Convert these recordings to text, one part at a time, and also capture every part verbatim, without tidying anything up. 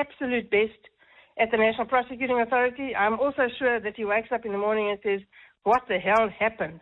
absolute best at the National Prosecuting Authority. I'm also sure that he wakes up in the morning and says, what the hell happened?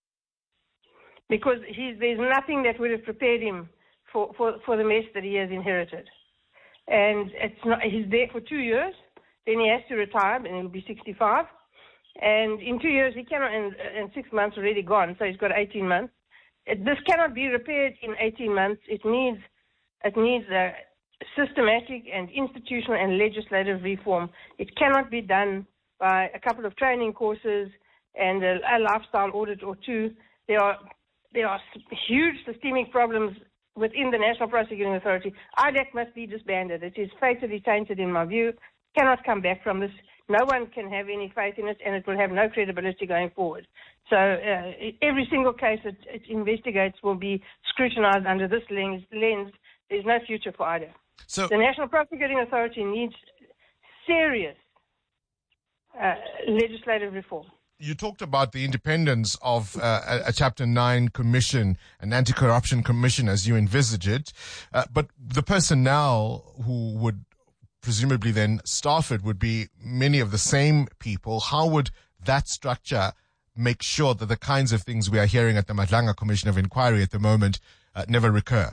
Because he's, there's nothing that would have prepared him for, for, for the mess that he has inherited. And it's not, he's there for two years, then he has to retire, and he'll be sixty-five. And in two years, he cannot, and, and six months already gone, so he's got eighteen months. It, this cannot be repaired in eighteen months. It needs, it needs a systematic and institutional and legislative reform. It cannot be done by a couple of training courses and a, a lifestyle audit or two. There are, there are huge systemic problems within the National Prosecuting Authority. I D A C must be disbanded. It is fatally tainted in my view. Cannot come back from this. No one can have any faith in it, and it will have no credibility going forward. So uh, every single case it, it investigates will be scrutinized under this lens. lens. There's no future for I D A C. So the National Prosecuting Authority needs serious uh, legislative reform. You talked about the independence of uh, a, a Chapter nine commission, an anti-corruption commission as you envisage it, uh, but the personnel who would presumably then staff it would be many of the same people. How would that structure make sure that the kinds of things we are hearing at the Madlanga Commission of Inquiry at the moment uh, never recur?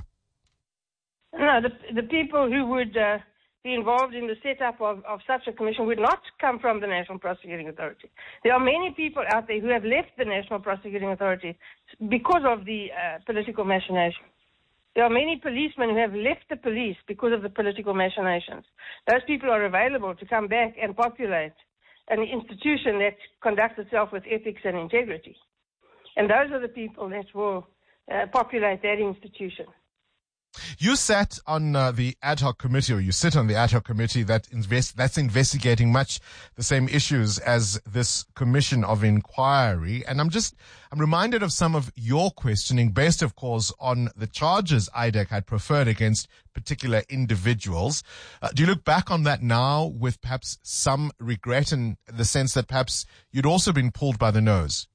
No, the, the people who would uh, be involved in the setup of, of such a commission would not come from the National Prosecuting Authority. There are many people out there who have left the National Prosecuting Authority because of the uh, political machinations. There are many policemen who have left the police because of the political machinations. Those people are available to come back and populate an institution that conducts itself with ethics and integrity. And those are the people that will uh, populate that institution. You sat on uh, the ad hoc committee, or you sit on the ad hoc committee that invest, that's investigating much the same issues as this commission of inquiry. And I'm just, I'm reminded of some of your questioning based, of course, on the charges I D A C had preferred against particular individuals. Uh, do you look back on that now with perhaps some regret, in the sense that perhaps you'd also been pulled by the nose?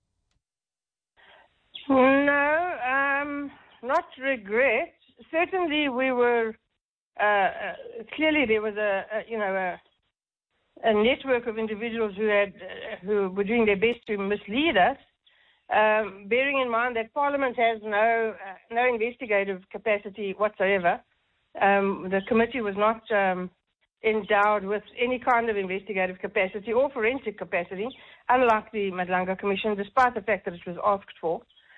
No, um, not regret. Certainly, we were uh, uh, clearly there was a, a you know a, a network of individuals who had uh, who were doing their best to mislead us. Um, bearing in mind that Parliament has no uh, no investigative capacity whatsoever, um, the committee was not um, endowed with any kind of investigative capacity or forensic capacity, unlike the Madlanga Commission, despite the fact that it was asked for.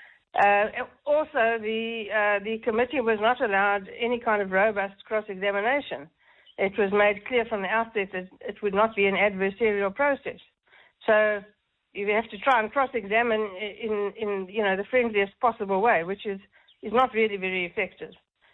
Uh, also, the uh, the committee was not allowed any kind of robust cross-examination. It was made clear from the outset that it would not be an adversarial process. So you have to try and cross-examine in, in you know the friendliest possible way, which is, is not really very effective.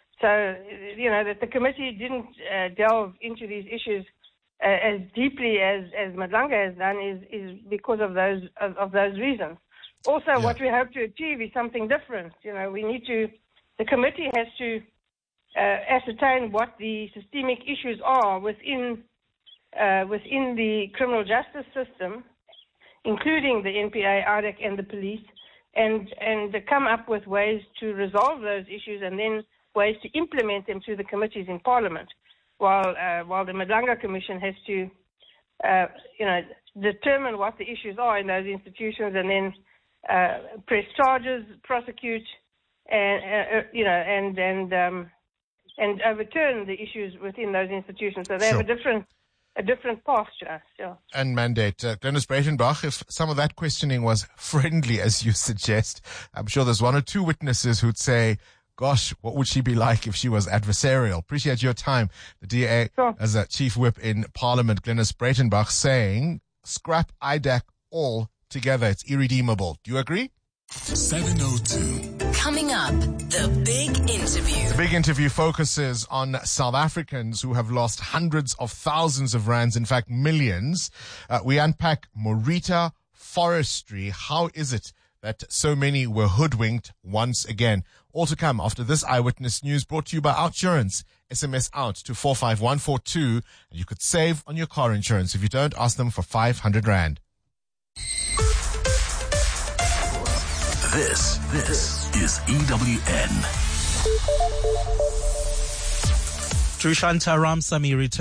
So you know that the committee didn't uh, delve into these issues uh, as deeply as as Madlanga has done is is because of those of, of those reasons. Also, yeah. What we hope to achieve is something different. You know, we need to, the committee has to uh, ascertain what the systemic issues are within uh, within the criminal justice system, including the N P A, I D A C, and the police, and and come up with ways to resolve those issues, and then ways to implement them to the committees in Parliament. While uh, while the Madlanga Commission has to, uh, you know, determine what the issues are in those institutions, and then Uh, press charges, prosecute, and uh, uh, you know, and and um, and overturn the issues within those institutions. So they sure. have a different a different path to us. Yeah. And mandate. Uh, Glenys Breitenbach, if some of that questioning was friendly, as you suggest, I'm sure there's one or two witnesses who'd say, gosh, what would she be like if she was adversarial? Appreciate your time. The D A, sure. as a chief whip in Parliament, Glenys Breitenbach, saying, scrap I D A C all together. It's irredeemable. Do you agree? seven oh two. Coming up, the big interview. The big interview focuses on South Africans who have lost hundreds of thousands of rands, in fact, millions. Uh, we unpack Morita Forestry. How is it that so many were hoodwinked once again? All to come after this Eyewitness News, brought to you by Outsurance. S M S out to four five one four two, and you could save on your car insurance. If you don't, ask them for five hundred rand. This, this is E W N. Trushanta Ramsamy returns.